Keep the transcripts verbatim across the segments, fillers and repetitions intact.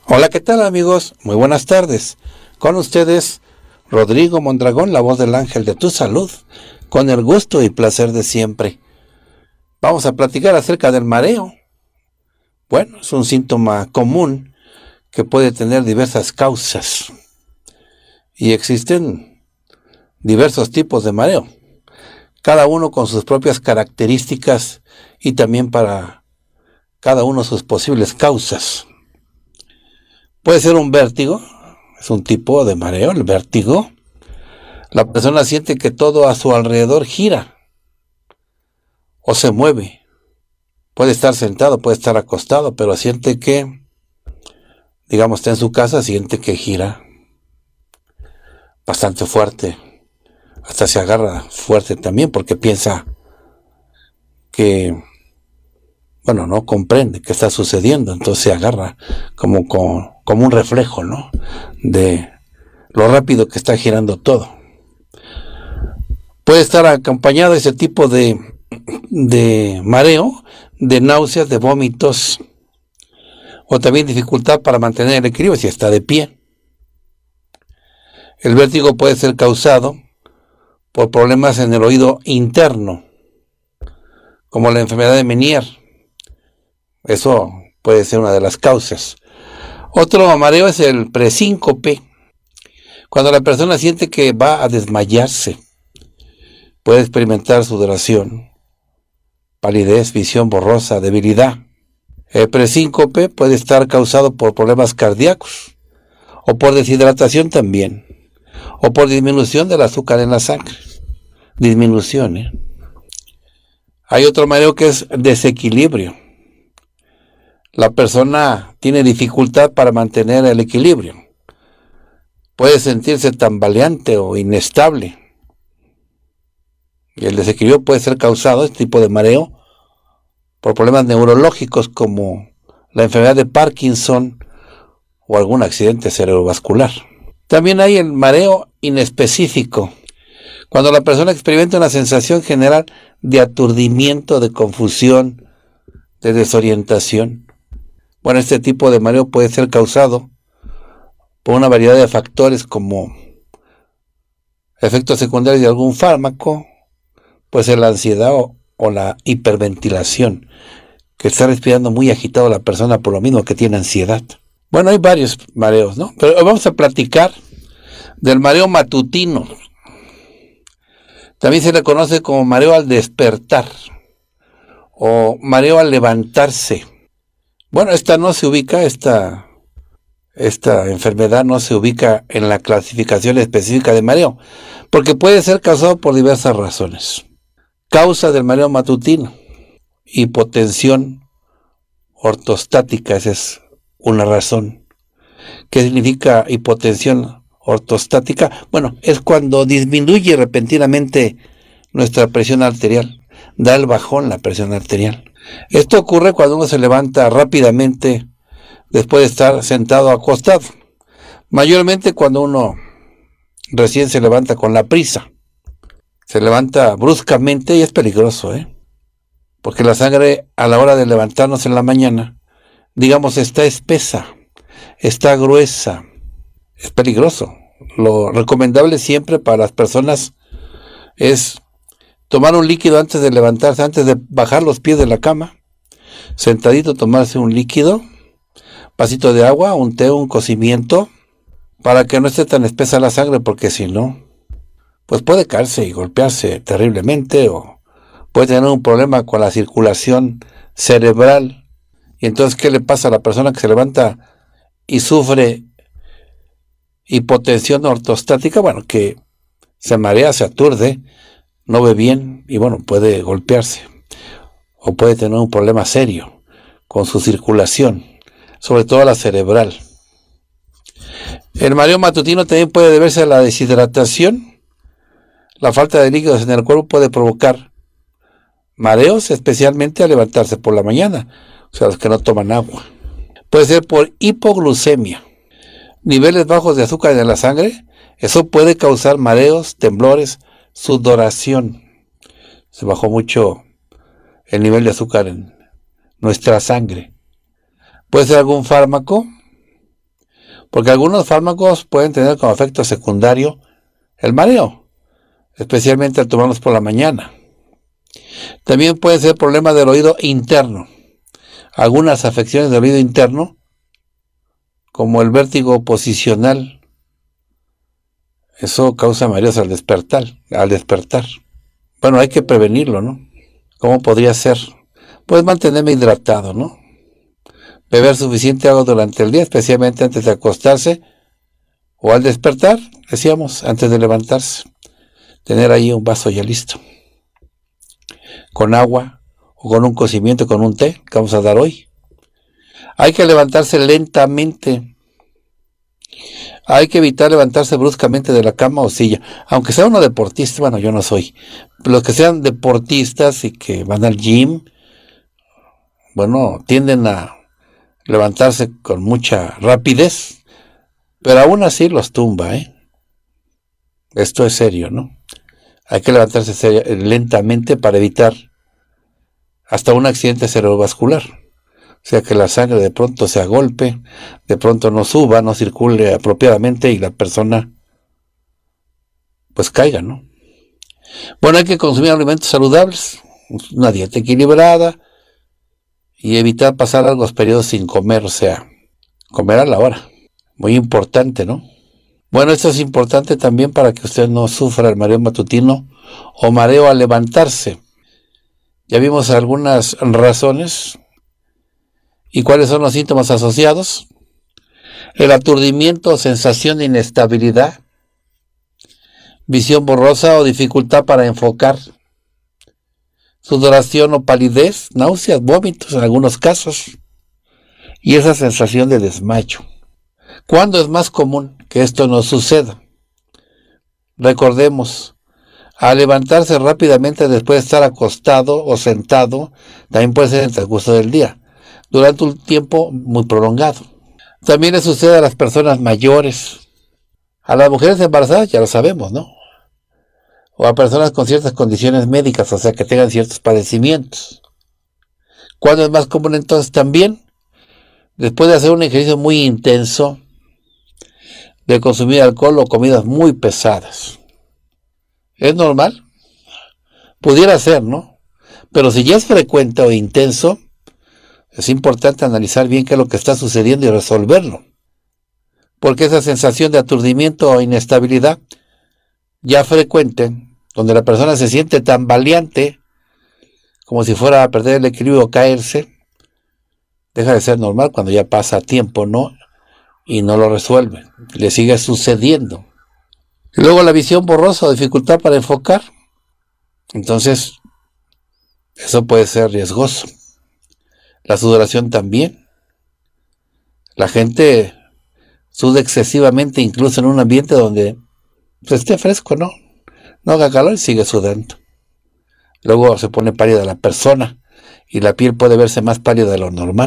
Hola, ¿qué tal amigos? Muy buenas tardes. Con ustedes, Rodrigo Mondragón, la voz del ángel de tu salud, con el gusto y placer de siempre. Vamos a platicar acerca del mareo. Bueno, es un síntoma común que puede tener diversas causas. Y existen diversos tipos de mareo, cada uno con sus propias características y también para cada uno sus posibles causas. Puede ser un vértigo, es un tipo de mareo, el vértigo. La persona siente que todo a su alrededor gira o se mueve. Puede estar sentado, puede estar acostado, pero siente que, digamos, está en su casa, siente que gira bastante fuerte. Hasta se agarra fuerte también porque piensa que, bueno, no comprende qué está sucediendo, entonces se agarra como, como, como un reflejo, ¿no?, de lo rápido que está girando todo. Puede estar acompañado ese tipo de, de mareo, de náuseas, de vómitos, o también dificultad para mantener el equilibrio si está de pie. El vértigo puede ser causado por problemas en el oído interno, como la enfermedad de Meniere. Eso puede ser una de las causas. Otro mareo es el presíncope, cuando la persona siente que va a desmayarse. Puede experimentar sudoración, palidez, visión borrosa, debilidad. El presíncope puede estar causado por problemas cardíacos o por deshidratación también, o por disminución del azúcar en la sangre. Disminución, ¿eh? Hay otro mareo que es desequilibrio. La persona tiene dificultad para mantener el equilibrio. Puede sentirse tambaleante o inestable. Y el desequilibrio puede ser causado, este tipo de mareo, por problemas neurológicos como la enfermedad de Parkinson o algún accidente cerebrovascular. También hay el mareo inespecífico, cuando la persona experimenta una sensación general de aturdimiento, de confusión, de desorientación. Bueno, este tipo de mareo puede ser causado por una variedad de factores como efectos secundarios de algún fármaco, puede ser la ansiedad o, o la hiperventilación, que está respirando muy agitado la persona por lo mismo que tiene ansiedad. Bueno, hay varios mareos, ¿no? Pero hoy vamos a platicar del mareo matutino. También se le conoce como mareo al despertar o mareo al levantarse. Bueno, esta no se ubica, esta, esta enfermedad no se ubica en la clasificación específica de mareo, porque puede ser causado por diversas razones. Causa del mareo matutino: hipotensión ortostática, esa es una razón. ¿Qué significa hipotensión ortostática? Bueno, es cuando disminuye repentinamente nuestra presión arterial, da el bajón la presión arterial. Esto ocurre cuando uno se levanta rápidamente después de estar sentado o acostado, mayormente cuando uno recién se levanta con la prisa. Se levanta bruscamente y es peligroso, ¿eh? Porque la sangre a la hora de levantarnos en la mañana, digamos, está espesa, está gruesa, es peligroso. Lo recomendable siempre para las personas es tomar un líquido antes de levantarse, antes de bajar los pies de la cama, sentadito tomarse un líquido, vasito de agua, un té, un cocimiento, para que no esté tan espesa la sangre, porque si no, pues puede caerse y golpearse terriblemente, o puede tener un problema con la circulación cerebral. Y entonces, ¿qué le pasa a la persona que se levanta y sufre hipotensión ortostática? Bueno, que se marea, se aturde, no ve bien y bueno, puede golpearse o puede tener un problema serio con su circulación, sobre todo la cerebral. El mareo matutino también puede deberse a la deshidratación. La falta de líquidos en el cuerpo puede provocar mareos, especialmente al levantarse por la mañana, o sea, los que no toman agua. Puede ser por hipoglucemia, niveles bajos de azúcar en la sangre. Eso puede causar mareos, temblores, sudoración. Se bajó mucho el nivel de azúcar en nuestra sangre. Puede ser algún fármaco, porque algunos fármacos pueden tener como efecto secundario el mareo, especialmente al tomarlos por la mañana. También puede ser problema del oído interno. Algunas afecciones del oído interno, como el vértigo posicional, eso causa mareos al despertar, al despertar. Bueno, hay que prevenirlo, ¿no? ¿Cómo podría ser? Pues mantenerme hidratado, ¿no? Beber suficiente agua durante el día, especialmente antes de acostarse o al despertar, decíamos, antes de levantarse. Tener ahí un vaso ya listo, con agua o con un cocimiento, con un té que vamos a dar hoy. Hay que levantarse lentamente. Hay que evitar levantarse bruscamente de la cama o silla, aunque sea uno deportista. Bueno, yo no soy. Los que sean deportistas y que van al gym, bueno, tienden a levantarse con mucha rapidez, pero aún así los tumba, ¿eh? Esto es serio, ¿no? Hay que levantarse serio, lentamente para evitar hasta un accidente cerebrovascular. O sea, que la sangre de pronto se agolpe, de pronto no suba, no circule apropiadamente y la persona pues caiga, ¿no? Bueno, hay que consumir alimentos saludables, una dieta equilibrada y evitar pasar largos periodos sin comer, o sea, comer a la hora. Muy importante, ¿no? Bueno, esto es importante también para que usted no sufra el mareo matutino o mareo al levantarse. Ya vimos algunas razones. ¿Y cuáles son los síntomas asociados? El aturdimiento o sensación de inestabilidad, visión borrosa o dificultad para enfocar, sudoración o palidez, náuseas, vómitos en algunos casos, y esa sensación de desmayo. ¿Cuándo es más común que esto no suceda? Recordemos, al levantarse rápidamente después de estar acostado o sentado, también puede ser en el transcurso del día, durante un tiempo muy prolongado. También le sucede a las personas mayores, a las mujeres embarazadas, ya lo sabemos, ¿no? O a personas con ciertas condiciones médicas, o sea, que tengan ciertos padecimientos. ¿Cuándo es más común entonces? También, después de hacer un ejercicio muy intenso, de consumir alcohol o comidas muy pesadas. ¿Es normal? Pudiera ser, ¿no? Pero si ya es frecuente o intenso, es importante analizar bien qué es lo que está sucediendo y resolverlo. Porque esa sensación de aturdimiento o inestabilidad ya frecuente, donde la persona se siente tambaleante, como si fuera a perder el equilibrio o caerse, deja de ser normal cuando ya pasa tiempo, ¿no? Y no lo resuelve, le sigue sucediendo. Y luego la visión borrosa o dificultad para enfocar. Entonces, eso puede ser riesgoso. La sudoración también. La gente suda excesivamente, incluso en un ambiente donde pues, esté fresco, ¿no? No haga calor y sigue sudando. Luego se pone pálida la persona y la piel puede verse más pálida de lo normal.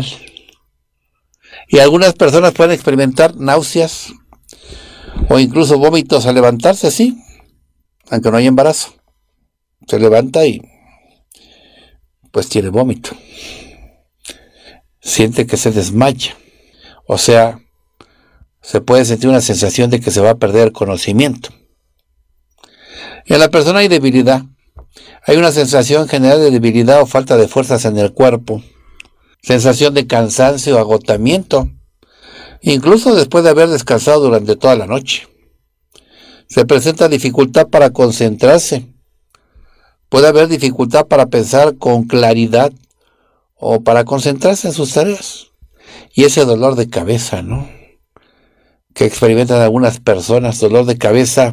Y algunas personas pueden experimentar náuseas o incluso vómitos al levantarse, sí, aunque no haya embarazo. Se levanta y pues tiene vómito. Siente que se desmaya. O sea, se puede sentir una sensación de que se va a perder el conocimiento. Y en la persona hay debilidad. Hay una sensación general de debilidad o falta de fuerzas en el cuerpo. Sensación de cansancio o agotamiento. Incluso después de haber descansado durante toda la noche. Se presenta dificultad para concentrarse. Puede haber dificultad para pensar con claridad o para concentrarse en sus tareas. Y ese dolor de cabeza, ¿no? Que experimentan algunas personas, dolor de cabeza,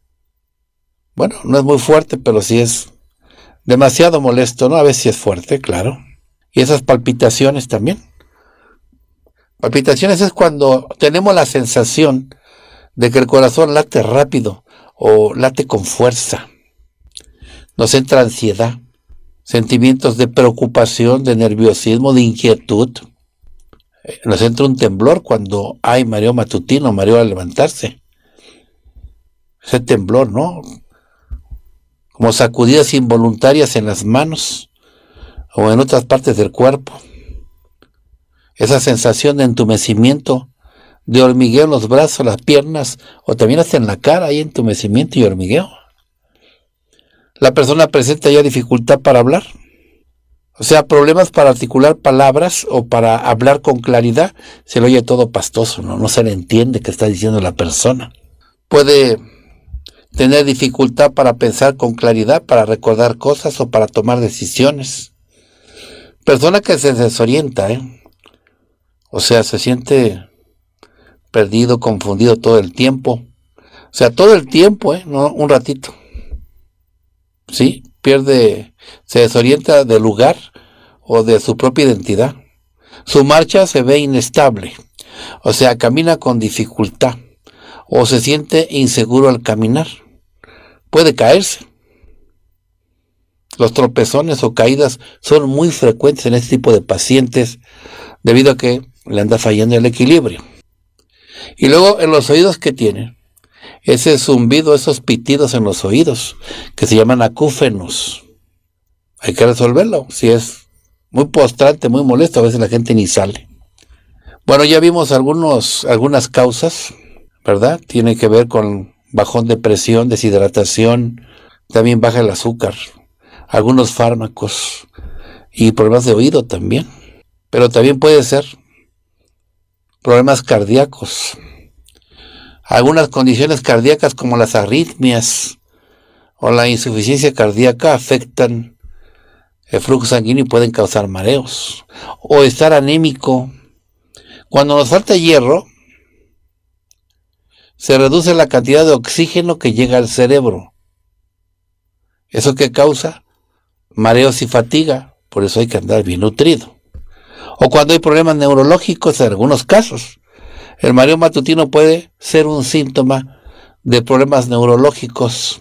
bueno, no es muy fuerte, pero sí es demasiado molesto, ¿no? A veces sí es fuerte, claro. Y esas palpitaciones también. Palpitaciones es cuando tenemos la sensación de que el corazón late rápido o late con fuerza. Nos entra ansiedad, sentimientos de preocupación, de nerviosismo, de inquietud. Nos entra un temblor cuando hay mareo matutino, mareo al levantarse. Ese temblor, ¿no? Como sacudidas involuntarias en las manos o en otras partes del cuerpo. Esa sensación de entumecimiento de hormigueo en los brazos, las piernas, o también hasta en la cara, hay entumecimiento y hormigueo. La persona presenta ya dificultad para hablar, o sea, problemas para articular palabras o para hablar con claridad. Se le oye todo pastoso, ¿no? No se le entiende qué está diciendo la persona. Puede tener dificultad para pensar con claridad, para recordar cosas o para tomar decisiones. Persona que se desorienta, ¿eh? O sea, se siente perdido, confundido todo el tiempo. O sea, todo el tiempo, ¿eh? No un ratito. ¿Sí? Pierde, se desorienta del lugar o de su propia identidad. Su marcha se ve inestable, o sea, camina con dificultad o se siente inseguro al caminar. Puede caerse. Los tropezones o caídas son muy frecuentes en este tipo de pacientes debido a que le anda fallando el equilibrio. Y luego en los oídos, ¿qué tiene? Ese zumbido, esos pitidos en los oídos, que se llaman acúfenos. Hay que resolverlo. Si es muy postrante, muy molesto, a veces la gente ni sale. Bueno, ya vimos algunos, algunas causas, ¿verdad? Tiene que ver con bajón de presión, deshidratación, también baja el azúcar, algunos fármacos y problemas de oído también. Pero también puede ser problemas cardíacos. Algunas condiciones cardíacas como las arritmias o la insuficiencia cardíaca afectan el flujo sanguíneo y pueden causar mareos. O estar anémico. Cuando nos falta hierro, se reduce la cantidad de oxígeno que llega al cerebro. ¿Eso qué causa? Mareos y fatiga. Por eso hay que andar bien nutrido. O cuando hay problemas neurológicos, en algunos casos. El mareo matutino puede ser un síntoma de problemas neurológicos.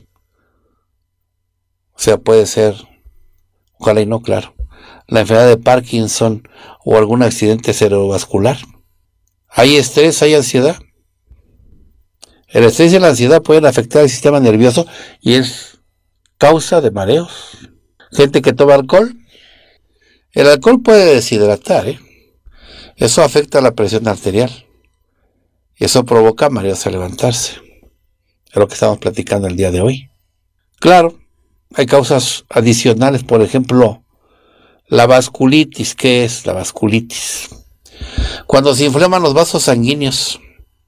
O sea, puede ser, ojalá y no, claro, la enfermedad de Parkinson o algún accidente cerebrovascular. Hay estrés, hay ansiedad. El estrés y la ansiedad pueden afectar el sistema nervioso y es causa de mareos. Gente que toma alcohol. El alcohol puede deshidratar, ¿eh? Eso afecta la presión arterial. Y eso provoca mareos al levantarse. Es lo que estamos platicando el día de hoy. Claro, hay causas adicionales, por ejemplo, la vasculitis. ¿Qué es la vasculitis? Cuando se inflaman los vasos sanguíneos,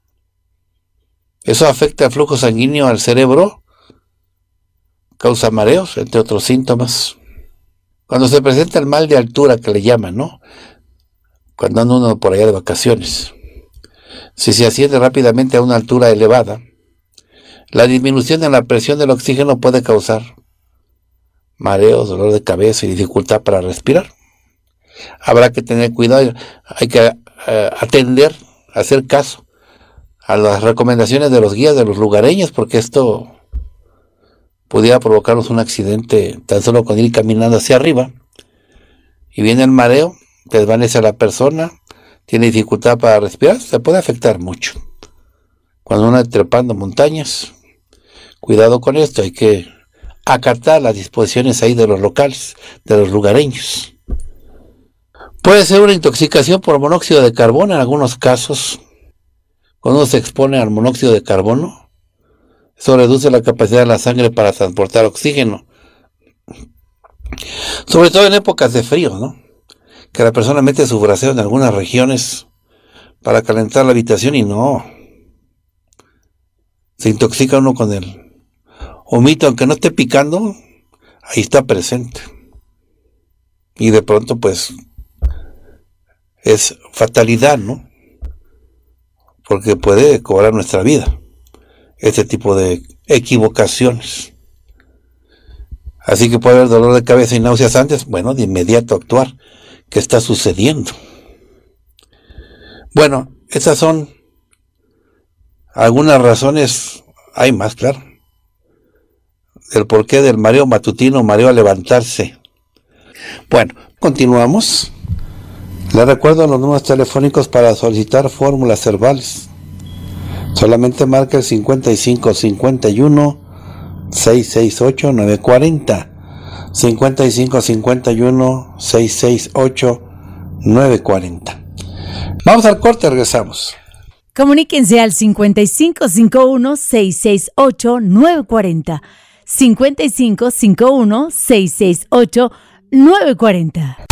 eso afecta el flujo sanguíneo al cerebro, causa mareos, entre otros síntomas. Cuando se presenta el mal de altura, que le llaman, ¿no? Cuando anda uno por allá de vacaciones. Si se asciende rápidamente a una altura elevada, la disminución en la presión del oxígeno puede causar mareos, dolor de cabeza y dificultad para respirar. Habrá que tener cuidado, hay que uh, atender, hacer caso a las recomendaciones de los guías, de los lugareños, porque esto pudiera provocarnos un accidente tan solo con ir caminando hacia arriba y viene el mareo, desvanece a la persona, tiene dificultad para respirar, se puede afectar mucho. Cuando uno está trepando montañas, cuidado con esto, hay que acatar las disposiciones ahí de los locales, de los lugareños. Puede ser una intoxicación por monóxido de carbono en algunos casos. Cuando uno se expone al monóxido de carbono, eso reduce la capacidad de la sangre para transportar oxígeno. Sobre todo en épocas de frío, ¿no? Que la persona mete su brasero en algunas regiones para calentar la habitación y no. Se intoxica uno con el humito, aunque no esté picando, ahí está presente. Y de pronto, pues, es fatalidad, ¿no? Porque puede cobrar nuestra vida este tipo de equivocaciones. Así que puede haber dolor de cabeza y náuseas antes, bueno, de inmediato actuar. ¿Qué está sucediendo? Bueno, esas son algunas razones, hay más, claro, del porqué del mareo matutino, mareo al levantarse. Bueno, continuamos. Les recuerdo los números telefónicos para solicitar fórmulas herbales. Solamente marca el cincuenta y cinco cincuenta y uno seiscientos sesenta y ocho novecientos cuarenta. cincuenta y cinco cincuenta y uno seiscientos sesenta y ocho novecientos cuarenta. Vamos al corte, regresamos. Comuníquense al cincuenta y cinco cincuenta y uno, seiscientos sesenta y ocho, nueve cuarenta. cincuenta y cinco cincuenta y uno, seiscientos sesenta y ocho, nueve cuarenta.